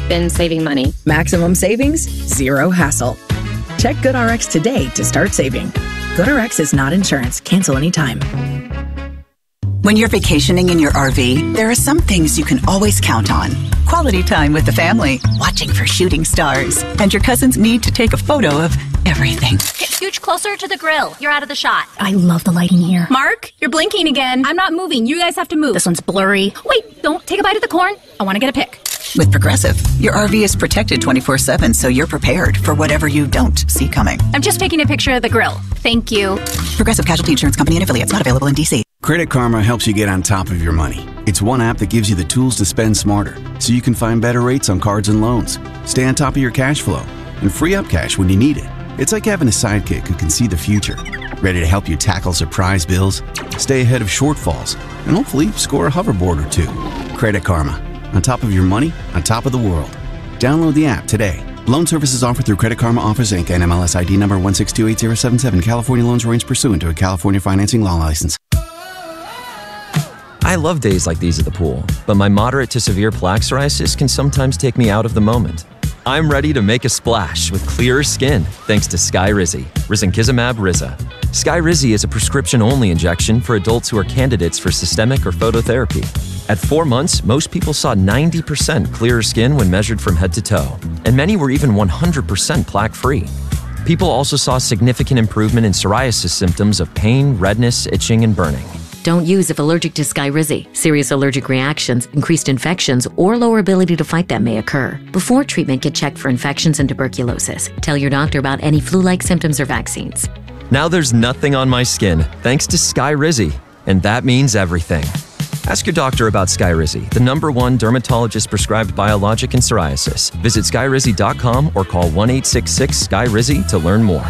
been saving money. Maximum savings, zero hassle. Check GoodRx today to start saving. GoodRx is not insurance. Cancel anytime. When you're vacationing in your RV, there are some things you can always count on. Quality time with the family, watching for shooting stars, and your cousin's need to take a photo of everything. Scooch closer to the grill. You're out of the shot. I love the lighting here. Mark, you're blinking again. I'm not moving. You guys have to move. This one's blurry. Wait, don't take a bite of the corn. I want to get a pic. With Progressive, your RV is protected 24/7, so you're prepared for whatever you don't see coming. I'm just taking a picture of the grill. Thank you. Progressive Casualty Insurance Company and affiliates, not available in D.C. Credit Karma helps you get on top of your money. It's one app that gives you the tools to spend smarter, so you can find better rates on cards and loans, stay on top of your cash flow, and free up cash when you need it. It's like having a sidekick who can see the future, ready to help you tackle surprise bills, stay ahead of shortfalls, and hopefully score a hoverboard or two. Credit Karma. On top of your money, on top of the world. Download the app today. Loan services offered through Credit Karma Offers Inc. and MLS ID number 1628077. California loans arranged pursuant to a California financing law license. I love days like these at the pool, but my moderate to severe plaque psoriasis can sometimes take me out of the moment. I'm ready to make a splash with clearer skin thanks to Skyrizi, risankizumab Riza. Skyrizi is a prescription-only injection for adults who are candidates for systemic or phototherapy. At 4 months, most people saw 90% clearer skin when measured from head to toe, and many were even 100% plaque-free. People also saw significant improvement in psoriasis symptoms of pain, redness, itching, and burning. Don't use if allergic to Skyrizi. Serious allergic reactions, increased infections, or lower ability to fight them may occur. Before treatment, get checked for infections and tuberculosis. Tell your doctor about any flu-like symptoms or vaccines. Now there's nothing on my skin thanks to Skyrizi, and that means everything. Ask your doctor about Skyrizi, the #1 dermatologist-prescribed biologic in psoriasis. Visit skyrizi.com or call 1-866-SKY-RIZI to learn more.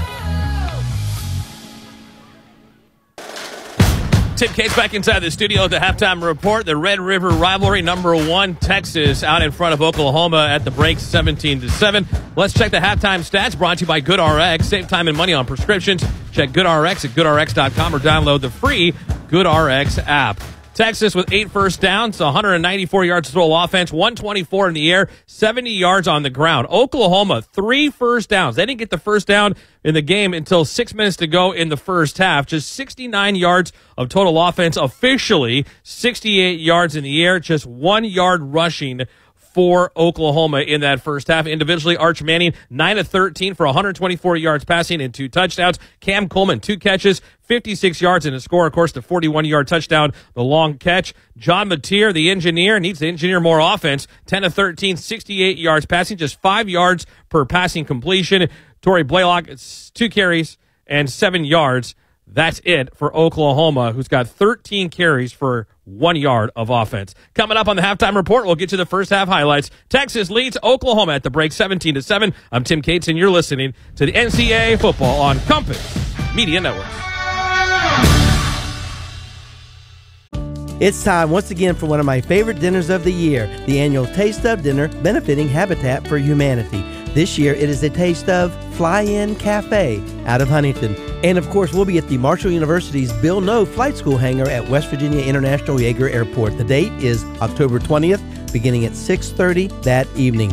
Tim Cates back inside the studio at the halftime report. The Red River rivalry, #1, Texas out in front of Oklahoma at the break, 17-7. Let's check the halftime stats brought to you by GoodRx. Save time and money on prescriptions. Check GoodRx at goodrx.com or download the free GoodRx app. Texas with 8 first downs, 194 yards of total offense, 124 in the air, 70 yards on the ground. Oklahoma, 3 first downs. They didn't get the first down in the game until 6 minutes to go in the first half. Just 69 yards of total offense officially, 68 yards in the air, just 1 yard rushing for Oklahoma in that first half. Individually, Arch Manning, 9 of 13 for 124 yards passing and 2 touchdowns. Cam Coleman, 2 catches, 56 yards and a score, of course, the 41-yard touchdown, the long catch. John Mateer, the engineer, needs to engineer more offense. 10 of 13, 68 yards passing, just 5 yards per passing completion. Torrey Blaylock, 2 carries and 7 yards. That's it for Oklahoma, who's got 13 carries for 1 yard of offense. Coming up on the halftime report, we'll get to the first half highlights. Texas leads Oklahoma at the break, 17-7. I'm Tim Cates, and you're listening to the NCAA football on Compass Media Network. It's time once again for one of my favorite dinners of the year, the annual Taste of Dinner benefiting Habitat for Humanity. This year it is a Taste of Fly-In Cafe out of Huntington. And of course we'll be at the Marshall University's Bill Noe Flight School hangar at West Virginia International Yeager Airport. The date is October 20th, beginning at 6:30 that evening.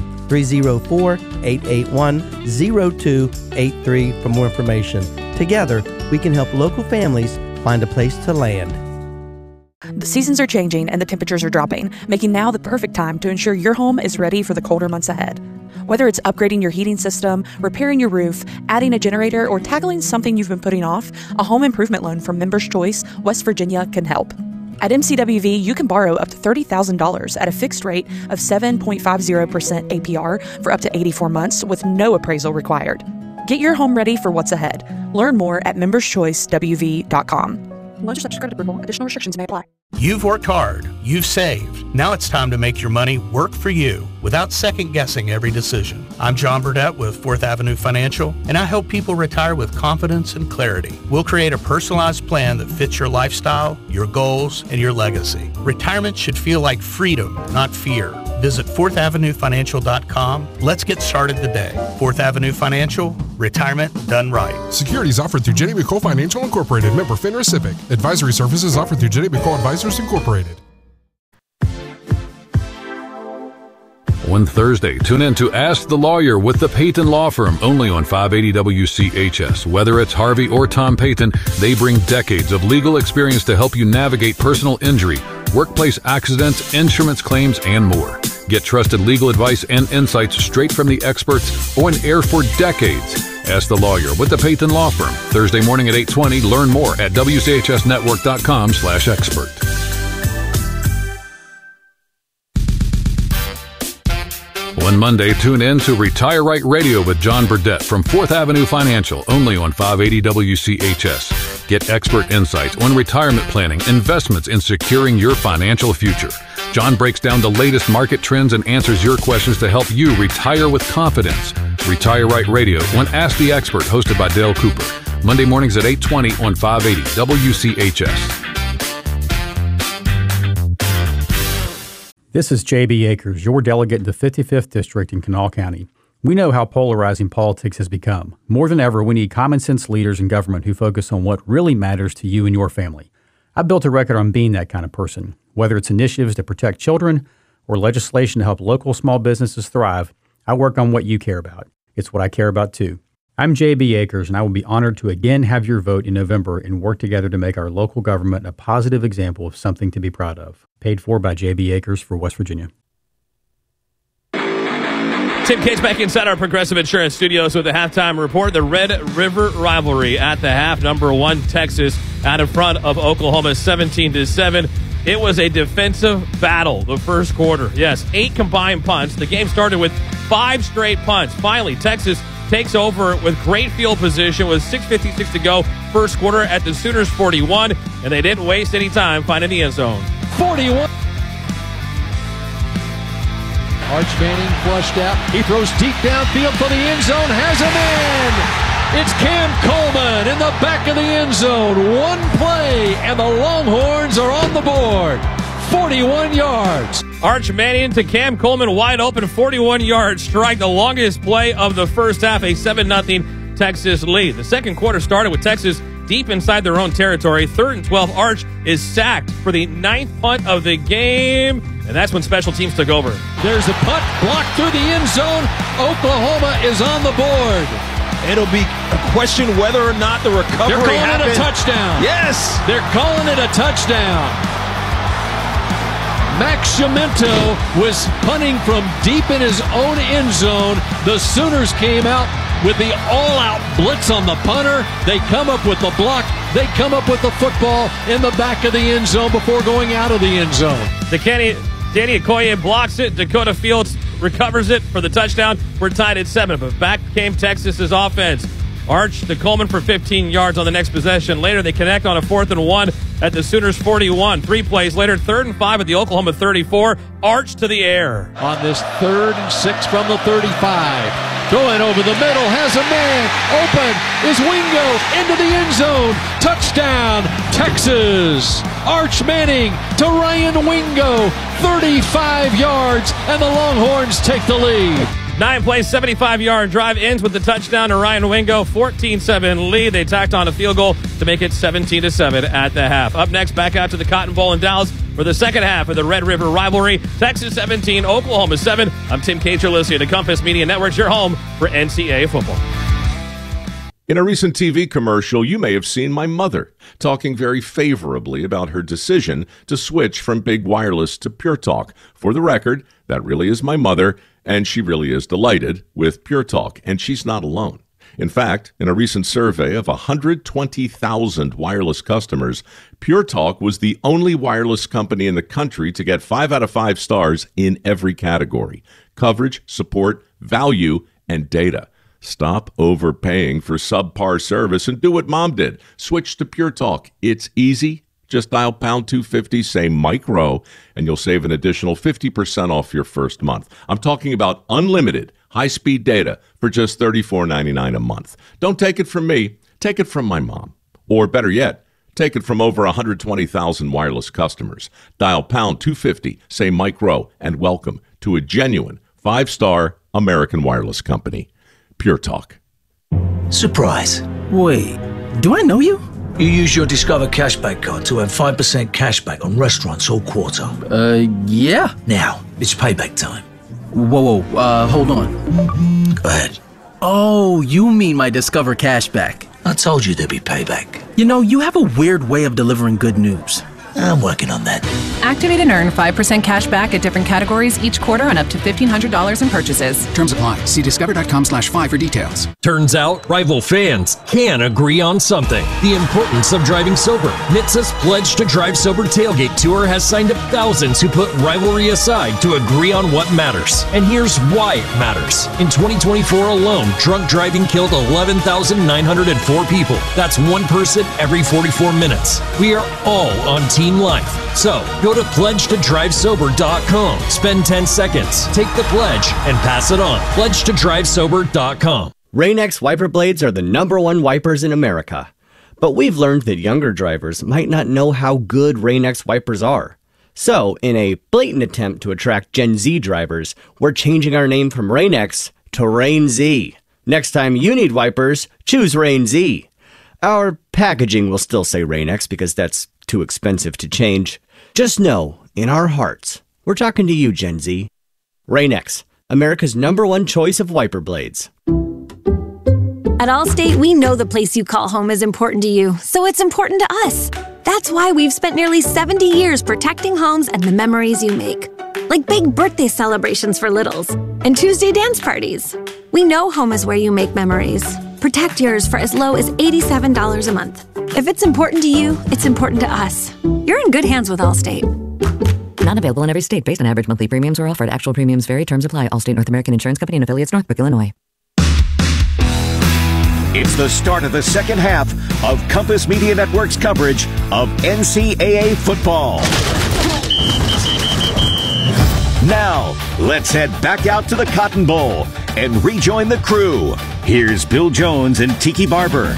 304-881-0283 for more information. Together, we can help local families find a place to land. The seasons are changing and the temperatures are dropping, making now the perfect time to ensure your home is ready for the colder months ahead. Whether it's upgrading your heating system, repairing your roof, adding a generator, or tackling something you've been putting off, a home improvement loan from Members Choice West Virginia can help. At MCWV, you can borrow up to $30,000 at a fixed rate of 7.50% APR for up to 84 months with no appraisal required. Get your home ready for what's ahead. Learn more at memberschoicewv.com. Loans are subject to credit approval. Additional restrictions may apply. You've worked hard. You've saved. Now it's time to make your money work for you without second-guessing every decision. I'm John Burdett with 4th Avenue Financial, and I help people retire with confidence and clarity. We'll create a personalized plan that fits your lifestyle, your goals, and your legacy. Retirement should feel like freedom, not fear. Visit 4thavenuefinancial.com. Let's get started today. 4th Avenue Financial, retirement done right. Securities offered through Jenny McCole Financial Incorporated, member FINRA SIPC. Advisory services offered through Jenny McCole Advisors Incorporated. On Thursday, tune in to Ask the Lawyer with the Payton Law Firm, only on 580 WCHS. Whether it's Harvey or Tom Payton, they bring decades of legal experience to help you navigate personal injury, workplace accidents, insurance claims, and more. Get trusted legal advice and insights straight from the experts on air for decades. Ask the Lawyer with the Payton Law Firm. Thursday morning at 8:20. Learn more at WCHSnetwork.com/expert. On Monday, tune in to Retire Right Radio with John Burdett from 4th Avenue Financial, only on 580 WCHS. Get expert insights on retirement planning, investments, and securing your financial future. John breaks down the latest market trends and answers your questions to help you retire with confidence. Retire Right Radio on Ask the Expert, hosted by Dale Cooper. Monday mornings at 8:20 on 580 WCHS. This is J.B. Akers, your delegate in the 55th District in Kanawha County. We know how polarizing politics has become. More than ever, we need common-sense leaders in government who focus on what really matters to you and your family. I've built a record on being that kind of person. Whether it's initiatives to protect children or legislation to help local small businesses thrive, I work on what you care about. It's what I care about, too. I'm J.B. Akers, and I will be honored to again have your vote in November and work together to make our local government a positive example of something to be proud of. Paid for by J.B. Akers for West Virginia. Tim Cates back inside our Progressive Insurance studios with a halftime report. The Red River rivalry at the half. Number 1, Texas out in front of Oklahoma 17-7. It was a defensive battle the first quarter. Yes, 8 combined punts. The game started with 5 straight punts. Finally, Texas takes over with great field position with 6:56 to go first quarter at the Sooners 41, and they didn't waste any time finding the end zone. 41. Arch Manning flushed out. He throws deep downfield for the end zone. Has a man. It's Cam Coleman in the back of the end zone. One play, and the Longhorns are on the board. 41 yards. Arch Manning to Cam Coleman, wide open, 41-yard strike, the longest play of the first half, a 7-0 Texas lead. The second quarter started with Texas deep inside their own territory. 3rd and 12, Arch is sacked for the 9th punt of the game, and that's when special teams took over. There's a punt blocked through the end zone. Oklahoma is on the board. It'll be a question whether or not the recovery They're calling happened. it a touchdown. Yes! They're calling it a touchdown. Max Sciamento was punting from deep in his own end zone. The Sooners came out with the all-out blitz on the punter. They come up with the block. They come up with the football in the back of the end zone before going out of the end zone. Danny Okoye blocks it. Dakota Fields recovers it for the touchdown. We're tied at 7, but back came Texas's offense. Arch to Coleman for 15 yards on the next possession. Later, they connect on a 4th and 1 at the Sooners 41. 3 plays later, 3rd and 5 at the Oklahoma 34. Arch to the air. On this 3rd and 6 from the 35. Going over the middle, has a man. Open is Wingo into the end zone. Touchdown, Texas. Arch Manning to Ryan Wingo. 35 yards, and the Longhorns take the lead. 9 plays, 75-yard drive ends with the touchdown to Ryan Wingo. 14-7 lead. They tacked on a field goal to make it 17-7 at the half. Up next, back out to the Cotton Bowl in Dallas for the second half of the Red River rivalry. Texas 17, Oklahoma 7. I'm Tim Cates. You're listening to Compass Media Networks, your home for NCAA football. In a recent TV commercial, you may have seen my mother talking very favorably about her decision to switch from big wireless to Pure Talk. For the record, that really is my mother, and she really is delighted with Pure Talk, and she's not alone. In fact, in a recent survey of 120,000 wireless customers, Pure Talk was the only wireless company in the country to get 5 out of 5 stars in every category: coverage, support, value, and data. Stop overpaying for subpar service and do what Mom did. Switch to Pure Talk. It's easy. Just dial pound 250, say Mike Rowe, and you'll save an additional 50% off your first month. I'm talking about unlimited high-speed data for just $34.99 a month. Don't take it from me. Take it from my mom. Or better yet, take it from over 120,000 wireless customers. Dial pound 250, say Mike Rowe, and welcome to a genuine 5-star American wireless company. Pure Talk. Surprise. Wait, do I know you? You use your Discover Cashback card to earn 5% cashback on restaurants all quarter. Yeah. Now, it's payback time. Whoa, hold on. Go ahead. Oh, you mean my Discover cashback. I told you there'd be payback. You know, you have a weird way of delivering good news. I'm working on that. Activate and earn 5% cash back at different categories each quarter on up to $1,500 in purchases. Terms apply. See discover.com/5 for details. Turns out, rival fans can agree on something. The importance of driving sober. NHTSA's Pledge to Drive Sober Tailgate Tour has signed up thousands who put rivalry aside to agree on what matters. And here's why it matters. In 2024 alone, drunk driving killed 11,904 people. That's one person every 44 minutes. We are all on Team Life. So, go to pledgetodrivesober.com. Spend 10 seconds, take the pledge, and pass it on. Pledgetodrivesober.com. Rain-X wiper blades are the #1 wipers in America. But we've learned that younger drivers might not know how good Rain-X wipers are. So, in a blatant attempt to attract Gen Z drivers, we're changing our name from Rain-X to Rain-Z. Next time you need wipers, choose Rain-Z. Our packaging will still say Rain-X because that's too expensive to change. Just know, in our hearts, we're talking to you, Gen Z. Rain-X, America's #1 choice of wiper blades. At Allstate, we know the place you call home is important to you, so it's important to us. That's why we've spent nearly 70 years protecting homes and the memories you make. Like big birthday celebrations for littles and Tuesday dance parties. We know home is where you make memories. Protect yours for as low as $87 a month. If it's important to you, it's important to us. You're in good hands with Allstate. Not available in every state. Based on average monthly premiums or offered. Actual premiums vary. Terms apply. Allstate North American Insurance Company and affiliates, Northbrook, Illinois. It's the start of the second half of Compass Media Network's coverage of NCAA football. Now, let's head back out to the Cotton Bowl and rejoin the crew. Here's Bill Jones and Tiki Barber.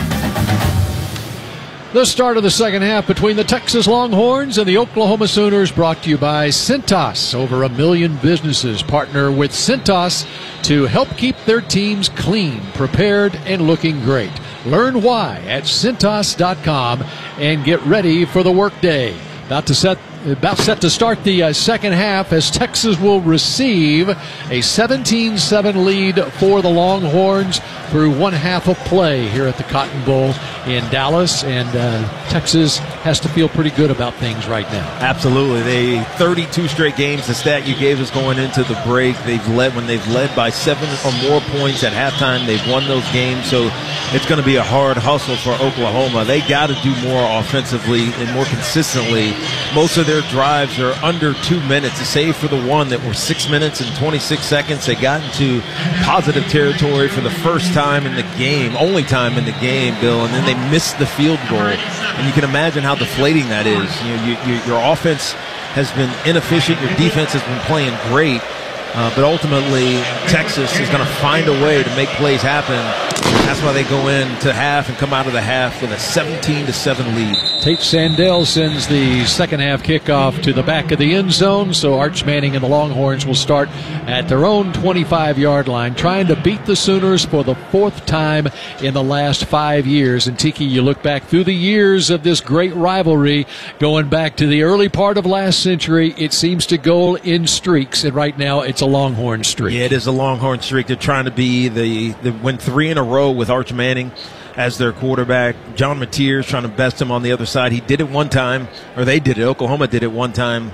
The start of the second half between the Texas Longhorns and the Oklahoma Sooners, brought to you by Cintas. Over 1 million businesses partner with Cintas to help keep their teams clean, prepared, and looking great. Learn why at Cintas.com and get ready for the workday. About set to start the second half as Texas will receive a 17-7 lead for the Longhorns through one half of play here at the Cotton Bowl in Dallas, and Texas has to feel pretty good about things right now. Absolutely. They 32 straight games, the stat you gave us going into the break. When they've led by 7 or more points at halftime, they've won those games, so it's going to be a hard hustle for Oklahoma. They got to do more offensively and more consistently. Most of their drives are under 2 minutes, save for the one that were 6 minutes and 26 seconds. They got into positive territory for the first time in the game, only time in the game, Bill, and then they missed the field goal. And you can imagine how deflating that is. Your offense has been inefficient. Your defense has been playing great. But ultimately, Texas is going to find a way to make plays happen. That's why they go into half and come out of the half with a 17-7 lead. Tate Sandell sends the second half kickoff to the back of the end zone, so Arch Manning and the Longhorns will start at their own 25-yard line, trying to beat the Sooners for the 4th time in the last 5 years. And Tiki, you look back through the years of this great rivalry, going back to the early part of last century, it seems to go in streaks, and right now it's a Longhorn streak. Yeah, it is a Longhorn streak. They're trying to be the win 3 in a row with Arch Manning as their quarterback. John Mateers trying to best him on the other side. He did it one time, or they did it. Oklahoma did it one time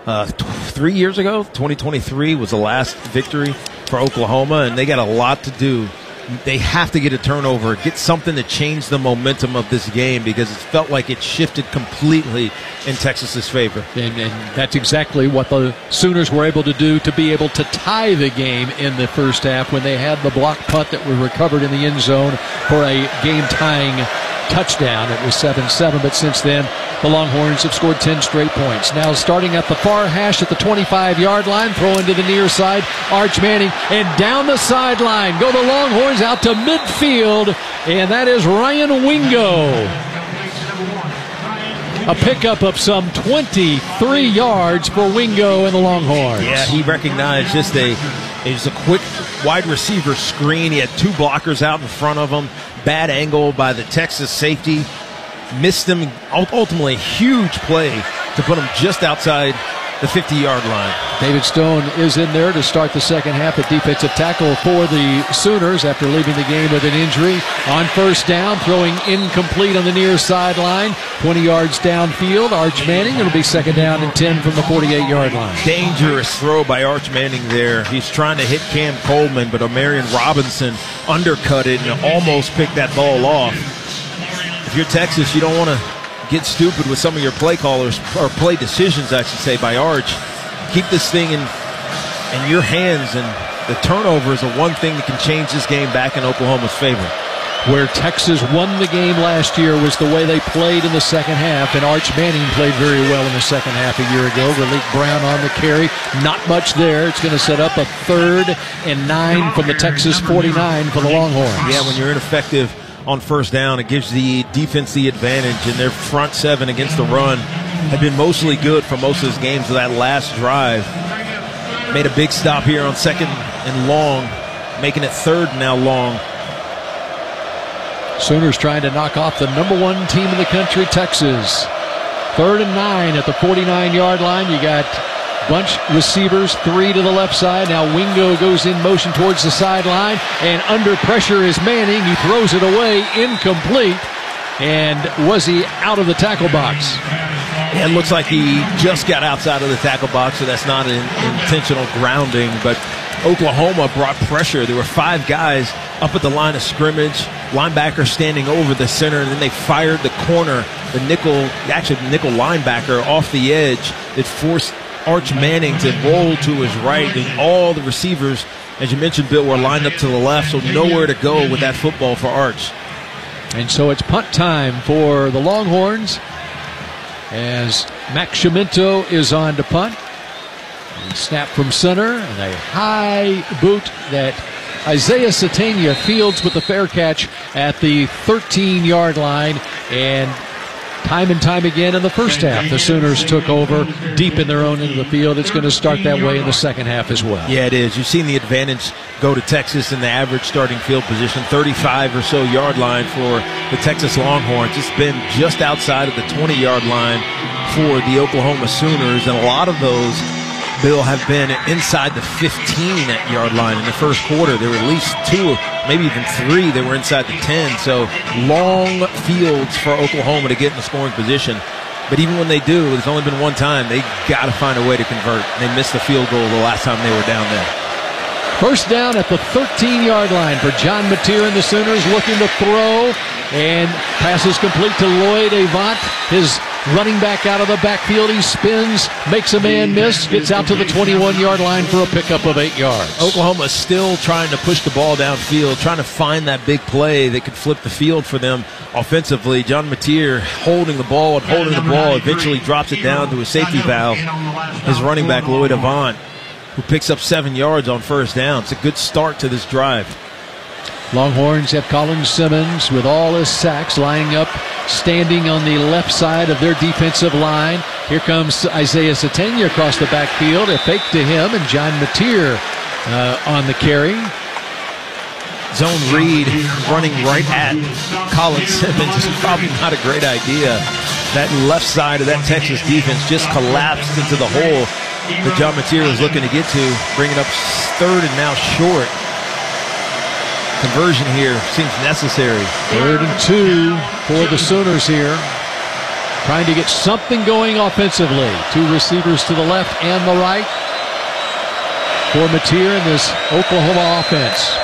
3 years ago. 2023 was the last victory for Oklahoma, and they got a lot to do. They have to get a turnover, get something to change the momentum of this game, because it felt like it shifted completely in Texas's favor. And that's exactly what the Sooners were able to do, to be able to tie the game in the first half when they had the block punt that was recovered in the end zone for a game-tying touchdown. It was 7-7, but since then, the Longhorns have scored 10 straight points. Now starting at the far hash at the 25-yard line, throwing to the near side, Arch Manning, and down the sideline go the Longhorns out to midfield, and that is Ryan Wingo. A pickup of some 23 yards for Wingo and the Longhorns. Yeah, he recognized just a quick wide receiver screen. He had 2 blockers out in front of him. Bad angle by the Texas safety. Missed him. Ultimately, a huge play to put him just outside the 50-yard line. David Stone is in there to start the second half at defensive tackle for the Sooners after leaving the game with an injury. On first down, throwing incomplete on the near sideline, 20 yards downfield. Arch Manning, it'll be second down and 10 from the 48-yard line. Dangerous throw by Arch Manning there. He's trying to hit Cam Coleman, but Omarion Robinson undercut it and almost picked that ball off. If you're Texas, you don't want to get stupid with some of your play callers, or play decisions, I should say, by Arch. Keep this thing in your hands, and the turnover is the one thing that can change this game back in Oklahoma's favor. Where Texas won the game last year was the way they played in the second half, and Arch Manning played very well in the second half a year ago. Raleek Brown on the carry. Not much there. It's going to set up a 3rd and 9 from the Texas 49 for the Longhorns. Yeah, when you're ineffective on first down, it gives the defense the advantage, and their front seven against the run had been mostly good for most of those games. Of that last drive, made a big stop here on 2nd and long, making it 3rd and now long. Sooners trying to knock off the number 1 team in the country, Texas. 3rd and 9 at the 49-yard line. You got bunch receivers, 3 to the left side. Now Wingo goes in motion towards the sideline, and under pressure is Manning. He throws it away, incomplete. And was he out of the tackle box? Yeah, it looks like he just got outside of the tackle box, so that's not an intentional grounding. But Oklahoma brought pressure. There were 5 guys up at the line of scrimmage, linebacker standing over the center, and then they fired the corner, the nickel linebacker off the edge. It forced Arch Manning to roll to his right, and all the receivers, as you mentioned, Bill, were lined up to the left, so nowhere to go with that football for Arch. And so it's punt time for the Longhorns as Max Chiminto is on to punt. And snap from center, and a high boot that Isaiah Satania fields with the fair catch at the 13-yard line. And time again in the first half, the Sooners took over deep in their own end of the field. It's going to start that way in the second half as well. Yeah, it is. You've seen the advantage go to Texas in the average starting field position, 35 or so yard line for the Texas Longhorns. It's been just outside of the 20-yard line for the Oklahoma Sooners, and a lot of those, Bill, have been inside the 15-yard line in the first quarter. There were at least 2, maybe even 3 that were inside the 10. So long fields for Oklahoma to get in the scoring position. But even when they do, there's only been one time, they got to find a way to convert. They missed the field goal the last time they were down there. First down at the 13-yard line for John Mateer and the Sooners, looking to throw, and passes complete to Lloyd Avant, his running back out of the backfield. He spins, makes a man miss, gets out to the 21-yard line for a pickup of 8 yards. Oklahoma is still trying to push the ball downfield, trying to find that big play that could flip the field for them offensively. John Mateer holding the ball, eventually drops it down to a safety valve. His running back, Lloyd Avant, who picks up 7 yards on first down. It's a good start to this drive. Longhorns have Colin Simmons with all his sacks lining up, standing on the left side of their defensive line. Here comes Isaiah Satania across the backfield. A fake to him, and John Mateer on the carry. Zone read running right at Colin Simmons is probably not a great idea. That left side of that Texas defense just collapsed into the hole that John Mateer was looking to get to, bringing up 3rd and now short. Conversion here seems necessary. 3rd and 2 for the Sooners here. Trying to get something going offensively. 2 receivers to the left and the right for Mateer in this Oklahoma offense.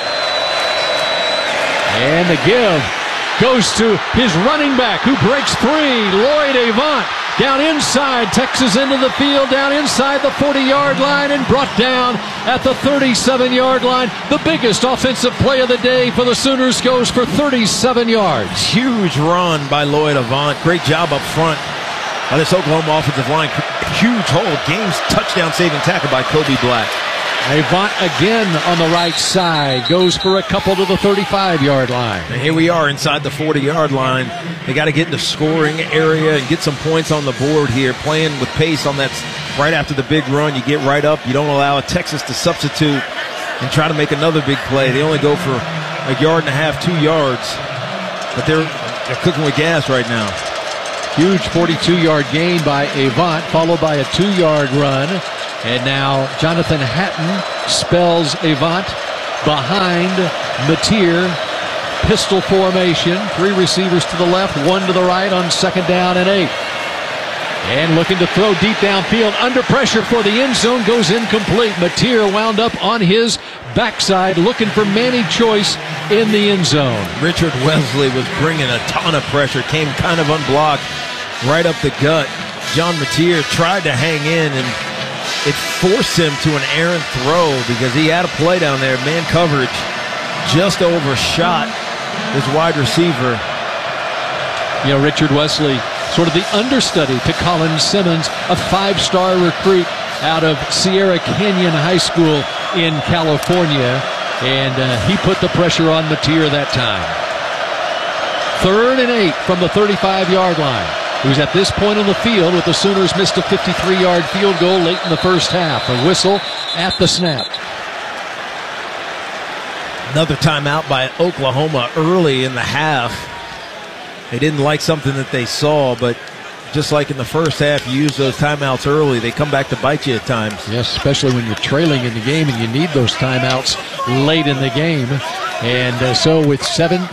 And the give goes to his running back, who breaks free, Lloyd Avant. Down inside, Texas into the field, down inside the 40-yard line, and brought down at the 37-yard line. The biggest offensive play of the day for the Sooners goes for 37 yards. Huge run by Lloyd Avant. Great job up front by this Oklahoma offensive line. Huge hold. Game's touchdown-saving tackle by Kobe Black. Avant again on the right side, goes for a couple to the 35-yard line. And here we are inside the 40-yard line. They got to get in the scoring area and get some points on the board here, playing with pace on that right after the big run. You get right up. You don't allow Texas to substitute and try to make another big play. They only go for 1.5 yards, 2 yards. But they're cooking with gas right now. Huge 42-yard gain by Avant, followed by a 2-yard run. And now Jonathan Hatton spells Avant behind Mateer. Pistol formation. 3 receivers to the left, 1 to the right on 2nd down and 8. And looking to throw deep downfield. Under pressure for the end zone. Goes incomplete. Mateer wound up on his backside looking for Manny Choice in the end zone. Richard Wesley was bringing a ton of pressure. Came kind of unblocked right up the gut. John Mateer tried to hang in, and it forced him to an errant throw because he had a play down there. Man coverage just overshot his wide receiver. You know, Richard Wesley, sort of the understudy to Colin Simmons, a 5-star recruit out of Sierra Canyon High School in California. And he put the pressure on Mateer that time. 3rd and 8 from the 35-yard line. Who's at this point on the field with the Sooners missed a 53-yard field goal late in the first half. A whistle at the snap. Another timeout by Oklahoma early in the half. They didn't like something that they saw, but just like in the first half, you use those timeouts early. They come back to bite you at times. Yes, especially when you're trailing in the game and you need those timeouts late in the game. And so with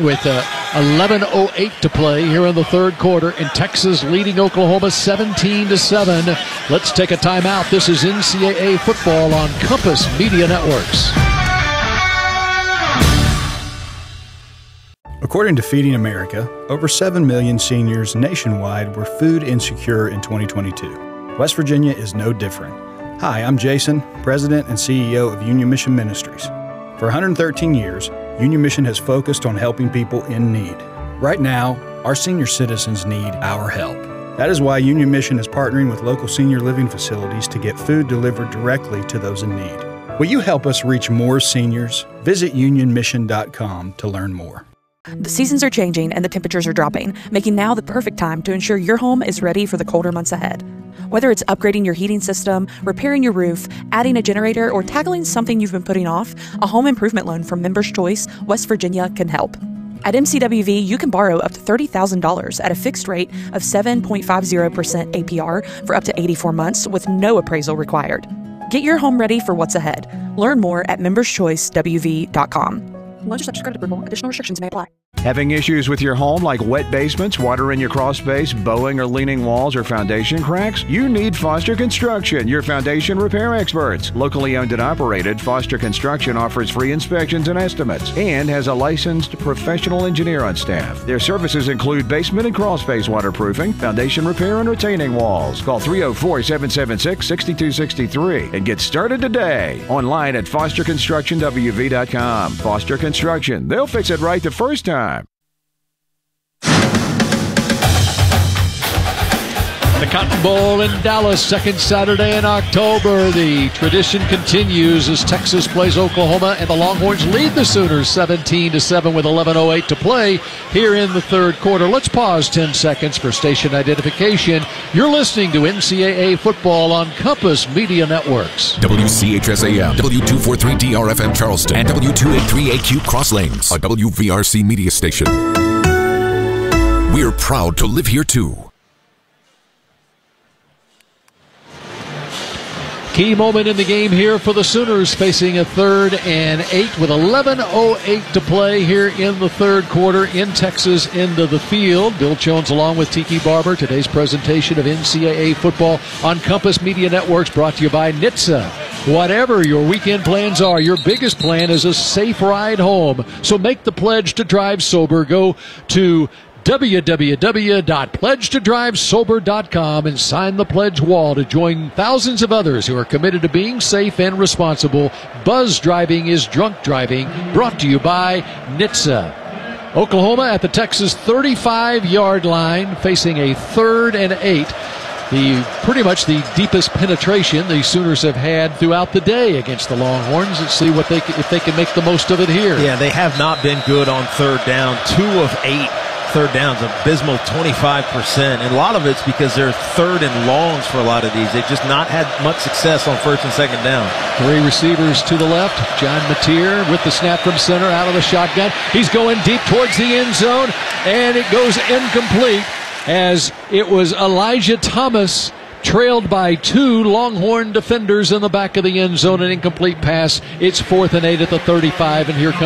11:08 to play here in the third quarter, and Texas leading Oklahoma 17-7. Let's take a timeout. This is NCAA football on Compass Media Networks. According to Feeding America, over 7 million seniors nationwide were food insecure in 2022. West Virginia is no different. Hi, I'm Jason, President and CEO of Union Mission Ministries. For 113 years, Union Mission has focused on helping people in need. Right now, our senior citizens need our help. That is why Union Mission is partnering with local senior living facilities to get food delivered directly to those in need. Will you help us reach more seniors? Visit unionmission.com to learn more. The seasons are changing and the temperatures are dropping, making now the perfect time to ensure your home is ready for the colder months ahead. Whether it's upgrading your heating system, repairing your roof, adding a generator, or tackling something you've been putting off, a home improvement loan from Members Choice, West Virginia can help. At MCWV, you can borrow up to $30,000 at a fixed rate of 7.50% APR for up to 84 months with no appraisal required. Get your home ready for what's ahead. Learn more at memberschoicewv.com. Loans are subject to credit approval. Additional restrictions may apply. Having issues with your home like wet basements, water in your crawl space, bowing or leaning walls, or foundation cracks? You need Foster Construction, your foundation repair experts. Locally owned and operated, Foster Construction offers free inspections and estimates and has a licensed professional engineer on staff. Their services include basement and crawl space waterproofing, foundation repair, and retaining walls. Call 304-776-6263 and get started today. Online at fosterconstructionwv.com. Foster Construction. They'll fix it right the first time. The Cotton Bowl in Dallas, second Saturday in October. The tradition continues as Texas plays Oklahoma, and the Longhorns lead the Sooners 17-7 with 11:08 to play here in the third quarter. Let's pause 10 seconds for station identification. You're listening to NCAA football on Compass Media Networks. WCHS-AM, W243DRFM Charleston, and W283AQ Cross Lanes, a WVRC media station. We're proud to live here too. Key moment in the game here for the Sooners, facing a 3rd and 8 with 11:08 to play here in the third quarter. In Texas into the field. Bill Jones along with Tiki Barber. Today's presentation of NCAA football on Compass Media Networks brought to you by NHTSA. Whatever your weekend plans are, your biggest plan is a safe ride home. So make the pledge to drive sober. Go to www.pledgetodrivesober.com and sign the pledge wall to join thousands of others who are committed to being safe and responsible. Buzz driving is drunk driving. Brought to you by NHTSA. Oklahoma at the Texas 35-yard line, facing a 3rd and 8. Pretty much the deepest penetration the Sooners have had throughout the day against the Longhorns. Let's see if they can make the most of it here. Yeah, they have not been good on third down. 2 of 8 third downs, abysmal 25%. And a lot of it's because they're third and longs for a lot of these. They've just not had much success on first and second down. 3 receivers to the left. John Mateer with the snap from center out of the shotgun. He's going deep towards the end zone, and it goes incomplete. as it was Elijah Thomas trailed by 2 Longhorn defenders in the back of the end zone. An incomplete pass. It's 4th and 8 at the 35, and here comes